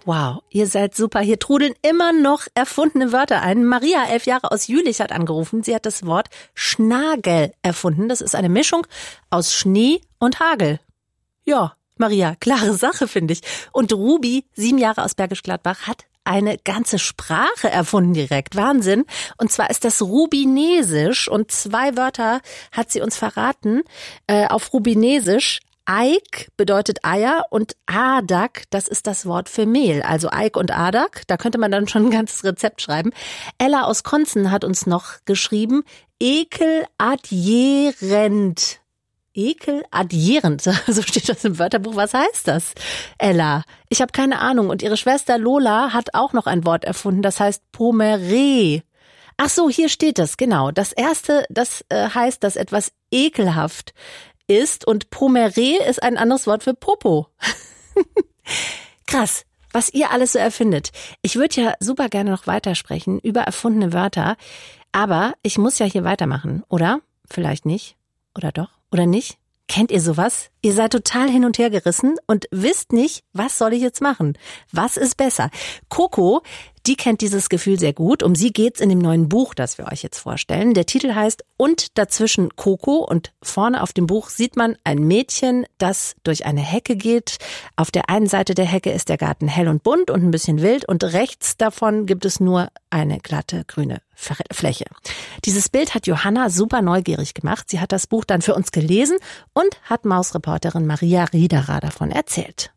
Wow, ihr seid super. Hier trudeln immer noch erfundene Wörter ein. Maria, 11 Jahre aus Jülich, hat angerufen. Sie hat das Wort Schnagel erfunden. Das ist eine Mischung aus Schnee und Hagel. Ja, Maria, klare Sache, finde ich. Und Ruby, 7 Jahre aus Bergisch Gladbach, hat eine ganze Sprache erfunden direkt. Wahnsinn. Und zwar ist das Rubinesisch. Und 2 Wörter hat sie uns verraten auf Rubinesisch. Eik bedeutet Eier und Adak, das ist das Wort für Mehl. Also Eik und Adak, da könnte man dann schon ein ganzes Rezept schreiben. Ella aus Konzen hat uns noch geschrieben, ekeladjierend. Ekeladjierend, so steht das im Wörterbuch. Was heißt das, Ella? Ich habe keine Ahnung. Und ihre Schwester Lola hat auch noch ein Wort erfunden, das heißt Pomeré. Ach so, hier steht es, genau. Das erste, das heißt, dass etwas ekelhaft ist und Pomeré ist ein anderes Wort für Popo. Krass, was ihr alles so erfindet. Ich würde ja super gerne noch weitersprechen über erfundene Wörter, aber ich muss ja hier weitermachen, oder? Vielleicht nicht. Oder doch? Oder nicht? Kennt ihr sowas? Ihr seid total hin und her gerissen und wisst nicht, was soll ich jetzt machen? Was ist besser? Coco, die kennt dieses Gefühl sehr gut. Um sie geht's in dem neuen Buch, das wir euch jetzt vorstellen. Der Titel heißt Und dazwischen Coco und vorne auf dem Buch sieht man ein Mädchen, das durch eine Hecke geht. Auf der einen Seite der Hecke ist der Garten hell und bunt und ein bisschen wild und rechts davon gibt es nur eine glatte grüne Fläche. Dieses Bild hat Johanna super neugierig gemacht. Sie hat das Buch dann für uns gelesen und hat Mausreporterin Maria Riederer davon erzählt.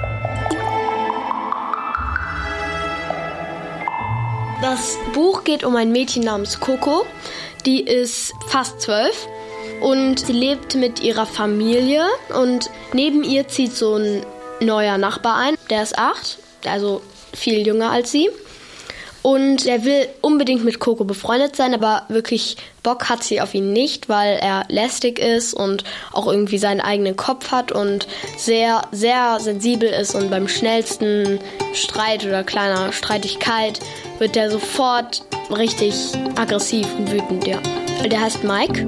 Das Buch geht um ein Mädchen namens Coco. Die ist fast 12 und sie lebt mit ihrer Familie. Und neben ihr zieht so ein neuer Nachbar ein. Der ist 8, also viel jünger als sie. Und er will unbedingt mit Coco befreundet sein, aber wirklich Bock hat sie auf ihn nicht, weil er lästig ist und auch irgendwie seinen eigenen Kopf hat und sehr, sehr sensibel ist. Und beim schnellsten Streit oder kleiner Streitigkeit wird er sofort richtig aggressiv und wütend, ja. Der heißt Mike.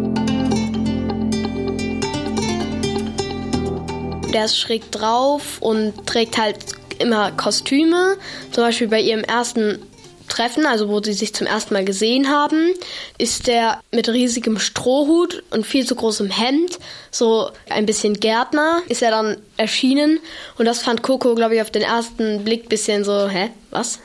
Der ist schräg drauf und trägt halt immer Kostüme. Zum Beispiel bei ihrem ersten Treffen, also wo sie sich zum ersten Mal gesehen haben, ist der mit riesigem Strohhut und viel zu großem Hemd, so ein bisschen Gärtner, ist er dann erschienen. Und das fand Coco, glaube ich, auf den ersten Blick bisschen so, was?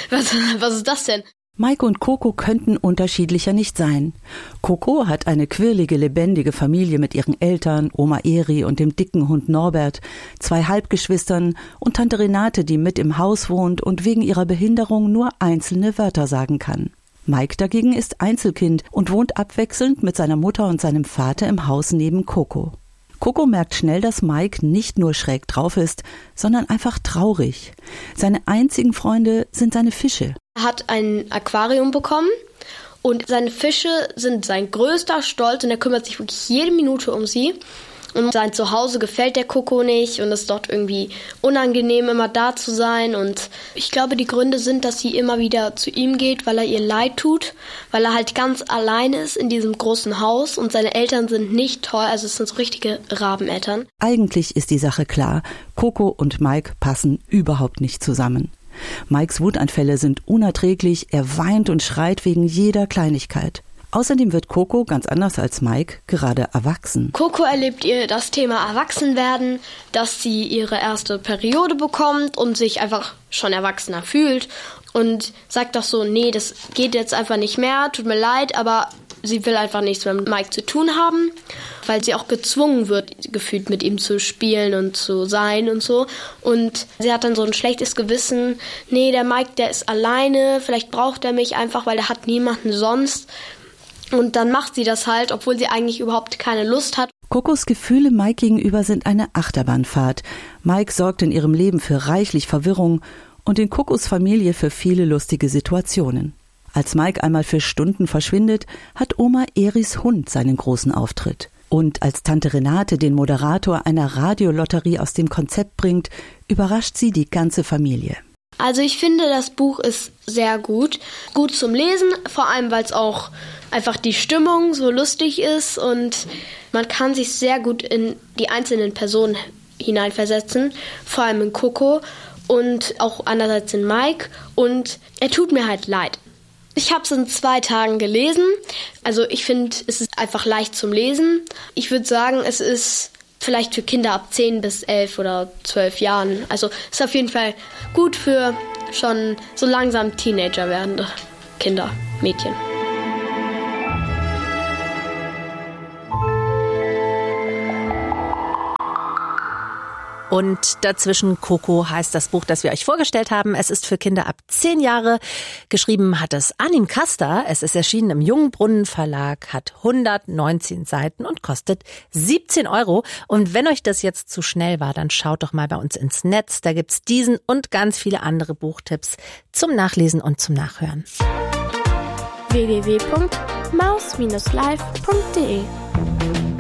Was ist das denn? Mike und Coco könnten unterschiedlicher nicht sein. Coco hat eine quirlige, lebendige Familie mit ihren Eltern, Oma Eri und dem dicken Hund Norbert, 2 Halbgeschwistern und Tante Renate, die mit im Haus wohnt und wegen ihrer Behinderung nur einzelne Wörter sagen kann. Mike dagegen ist Einzelkind und wohnt abwechselnd mit seiner Mutter und seinem Vater im Haus neben Coco. Coco merkt schnell, dass Mike nicht nur schräg drauf ist, sondern einfach traurig. Seine einzigen Freunde sind seine Fische. Er hat ein Aquarium bekommen und seine Fische sind sein größter Stolz und er kümmert sich wirklich jede Minute um sie. Und sein Zuhause gefällt der Coco nicht und es ist dort irgendwie unangenehm, immer da zu sein. Und ich glaube, die Gründe sind, dass sie immer wieder zu ihm geht, weil er ihr leid tut, weil er halt ganz allein ist in diesem großen Haus und seine Eltern sind nicht toll, also es sind so richtige Rabeneltern. Eigentlich ist die Sache klar, Coco und Mike passen überhaupt nicht zusammen. Mikes Wutanfälle sind unerträglich, er weint und schreit wegen jeder Kleinigkeit. Außerdem wird Coco, ganz anders als Mike, gerade erwachsen. Coco erlebt ihr das Thema Erwachsenwerden, dass sie ihre erste Periode bekommt und sich einfach schon erwachsener fühlt und sagt doch so, nee, das geht jetzt einfach nicht mehr, tut mir leid, aber sie will einfach nichts mehr mit Mike zu tun haben, weil sie auch gezwungen wird, gefühlt mit ihm zu spielen und zu sein und so. Und sie hat dann so ein schlechtes Gewissen, nee, der Mike, der ist alleine, vielleicht braucht er mich einfach, weil er hat niemanden sonst. Und dann macht sie das halt, obwohl sie eigentlich überhaupt keine Lust hat. Cocos Gefühle Mike gegenüber sind eine Achterbahnfahrt. Mike sorgt in ihrem Leben für reichlich Verwirrung und in Cocos Familie für viele lustige Situationen. Als Mike einmal für Stunden verschwindet, hat Oma Eris Hund seinen großen Auftritt. Und als Tante Renate den Moderator einer Radiolotterie aus dem Konzept bringt, überrascht sie die ganze Familie. Also ich finde, das Buch ist sehr gut. Gut zum Lesen, vor allem weil es auch einfach die Stimmung so lustig ist und man kann sich sehr gut in die einzelnen Personen hineinversetzen, vor allem in Coco. und auch andererseits den Mike und er tut mir halt leid. Ich habe es in 2 Tagen gelesen. Also ich finde, es ist einfach leicht zum Lesen. Ich würde sagen, es ist vielleicht für Kinder ab 10 bis 11 oder 12 Jahren. Also es ist auf jeden Fall gut für schon so langsam Teenager werdende Kinder, Mädchen. Und dazwischen Coco heißt das Buch, das wir euch vorgestellt haben. Es ist für Kinder ab 10 Jahre. Geschrieben hat es Arnim Kasta. Es ist erschienen im Jungbrunnen Verlag, hat 119 Seiten und kostet 17 €. Und wenn euch das jetzt zu schnell war, dann schaut doch mal bei uns ins Netz. Da gibt's diesen und ganz viele andere Buchtipps zum Nachlesen und zum Nachhören. www.maus-live.de